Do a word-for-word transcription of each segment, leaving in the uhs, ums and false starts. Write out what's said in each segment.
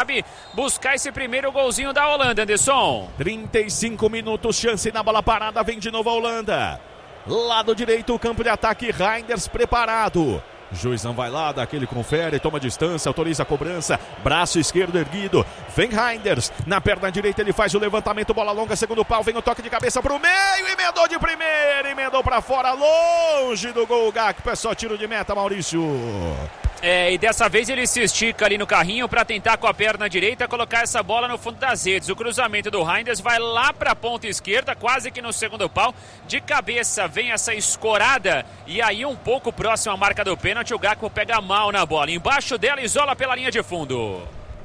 sabe buscar esse primeiro golzinho da Holanda, Anderson. trinta e cinco minutos, chance na bola parada, vem de novo a Holanda. Lado direito, o campo de ataque, Reinders preparado. Juizão vai lá, dá aquele confere, toma distância, autoriza a cobrança, braço esquerdo erguido, vem Reinders, na perna direita ele faz o levantamento, bola longa, segundo pau, vem o toque de cabeça pro meio, emendou de primeira, emendou pra fora, longe do gol, Gakpo, é só tiro de meta, Maurício. É, e dessa vez ele se estica ali no carrinho para tentar com a perna direita colocar essa bola no fundo das redes. O cruzamento do Reinders vai lá para a ponta esquerda, quase que no segundo pau. De cabeça vem essa escorada e aí um pouco próximo à marca do pênalti, o Gakpo pega mal na bola. Embaixo dela, isola pela linha de fundo.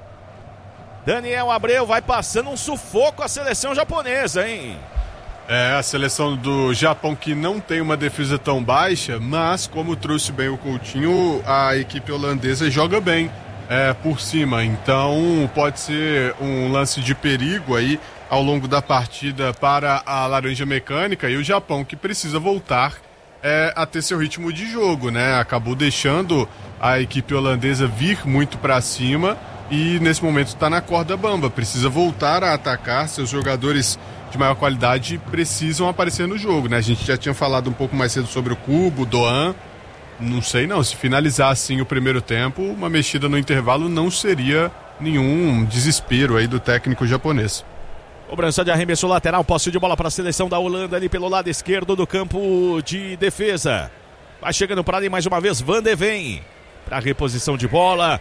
Daniel Abreu vai passando um sufoco à seleção japonesa, hein? É, a seleção do Japão que não tem uma defesa tão baixa, mas como trouxe bem o Coutinho, a equipe holandesa joga bem é, por cima. Então pode ser um lance de perigo aí ao longo da partida para a Laranja Mecânica e o Japão que precisa voltar é, a ter seu ritmo de jogo, né? Acabou deixando a equipe holandesa vir muito para cima e nesse momento está na corda bamba. Precisa voltar a atacar, seus jogadores de maior qualidade precisam aparecer no jogo, né? A gente já tinha falado um pouco mais cedo sobre o Kubo, o Doan. Não sei não, se finalizar assim o primeiro tempo, uma mexida no intervalo não seria nenhum desespero aí do técnico japonês. Cobrança de arremesso lateral, posse de bola para a seleção da Holanda ali pelo lado esquerdo do campo de defesa. Vai chegando para ali mais uma vez, Van de Ven para reposição de bola.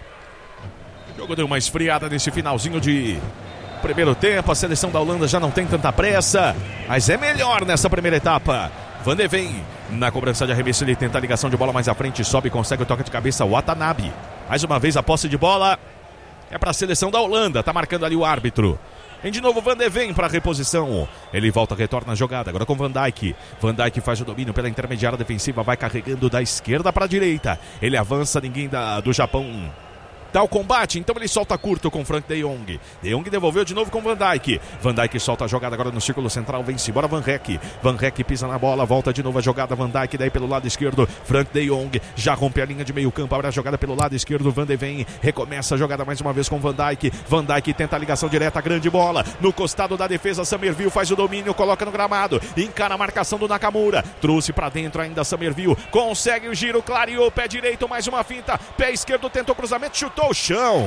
O jogo deu uma esfriada nesse finalzinho de primeiro tempo, a seleção da Holanda já não tem tanta pressa, mas é melhor nessa primeira etapa. Van de Ven na cobrança de arremesso, ele tenta a ligação de bola mais à frente, sobe, consegue o toque de cabeça, Watanabe. Mais uma vez a posse de bola é para a seleção da Holanda, tá marcando ali o árbitro. Vem de novo Van de Ven para reposição. Ele volta, retorna a jogada, agora com Van Dijk. Van Dijk faz o domínio pela intermediária defensiva, vai carregando da esquerda para a direita. Ele avança, ninguém da, do Japão dá o combate, então ele solta curto com Frank de Jong. De Jong devolveu de novo com Van Dijk. Van Dijk solta a jogada agora no círculo central, vem-se embora Van Rek. Van Rek pisa na bola, volta de novo a jogada, Van Dijk daí pelo lado esquerdo, Frank de Jong já rompe a linha de meio campo, abre a jogada pelo lado esquerdo, Van de Ven recomeça a jogada mais uma vez com Van Dijk. Van Dijk tenta a ligação direta, grande bola, no costado da defesa, Summerville faz o domínio, coloca no gramado, encara a marcação do Nakamura, trouxe pra dentro ainda Summerville, consegue o giro, clareou, pé direito, mais uma finta, pé esquerdo, tentou o cruzamento, chutou o chão.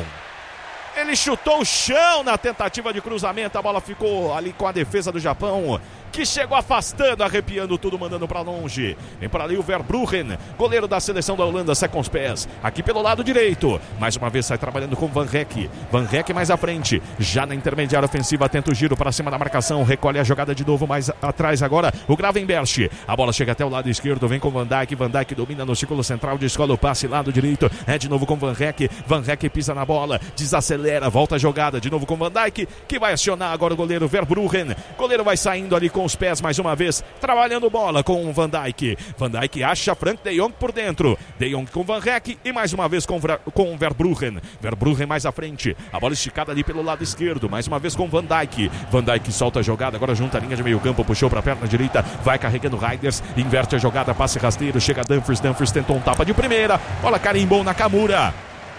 Ele chutou o chão na tentativa de cruzamento, a bola ficou ali com a defesa do Japão, que chegou afastando, arrepiando tudo, mandando para longe. Vem para ali o Verbruggen, goleiro da seleção da Holanda, sai com os pés, aqui pelo lado direito, mais uma vez sai trabalhando com Van Rek. Van Rek mais à frente, já na intermediária ofensiva, tenta o giro para cima da marcação, recolhe a jogada de novo mais atrás agora, o Gravenberch, a bola chega até o lado esquerdo, vem com Van Dijk, Van Dijk domina no círculo central, descola o passe, lado direito, é de novo com Van Rek, Van Rek pisa na bola, desacelera, volta a jogada, de novo com Van Dijk, que vai acionar agora o goleiro Verbruggen, goleiro vai saindo ali com os pés mais uma vez, trabalhando bola com o Van Dijk. Van Dijk acha Frank de Jong por dentro. De Jong com Van Rek e mais uma vez com, com Verbruggen. Verbruggen mais à frente. A bola esticada ali pelo lado esquerdo. Mais uma vez com Van Dijk. Van Dijk solta a jogada, agora junta a linha de meio campo, puxou para a perna direita, vai carregando Reinders, inverte a jogada, passe rasteiro, chega Dumfries, Dumfries tentou um tapa de primeira, bola carimbou Nakamura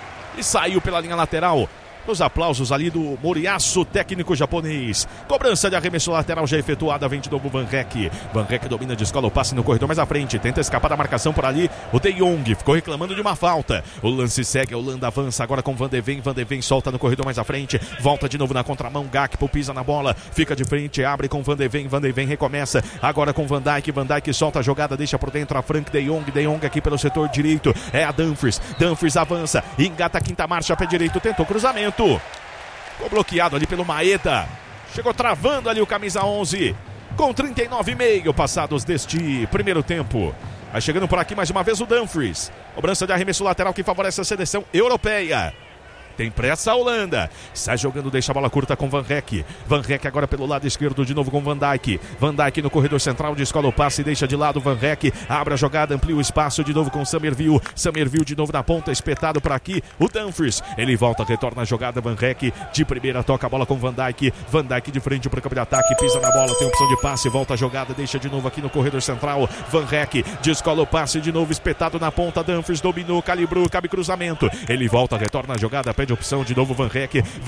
e saiu pela linha lateral. Os aplausos ali do Moriyasu, técnico japonês. Cobrança de arremesso lateral já efetuada, vem de novo Van Rek. Van Rek domina, descola o passe no corredor mais à frente, tenta escapar da marcação por ali. O De Jong ficou reclamando de uma falta. O lance segue, a Holanda avança agora com Van de Ven. Van de Ven solta no corredor mais à frente, volta de novo na contramão. Gakpo pisa na bola, fica de frente, abre com Van de Ven. Van de Ven recomeça agora com Van Dijk. Van Dijk solta a jogada, deixa por dentro a Frank de Jong. De Jong aqui pelo setor direito, é a Dumfries. Dumfries avança, engata a quinta marcha, pé direito, tentou cruzamento. Ficou bloqueado ali pelo Maeda. Chegou travando ali o camisa onze. Com trinta e nove e meio passados deste primeiro tempo. Vai chegando por aqui mais uma vez o Dumfries. Cobrança de arremesso lateral que favorece a seleção europeia. Tem pressa a Holanda. Sai jogando, deixa a bola curta com Van Rek. Van Rek agora pelo lado esquerdo, de novo com Van Dijk. Van Dijk no corredor central, descola o passe, deixa de lado Van Rek. Abre a jogada, amplia o espaço, de novo com Summerville. Summerville de novo na ponta, espetado por aqui. O Dumfries, ele volta, retorna a jogada. Van Rek de primeira, toca a bola com Van Dijk. Van Dijk de frente para o campo de ataque, pisa na bola, tem opção de passe, volta a jogada, deixa de novo aqui no corredor central. Van Rek descola o passe, de novo espetado na ponta. Dumfries dominou, calibrou, cabe cruzamento. Ele volta, retorna a jogada, pede opção de novo Van Rek.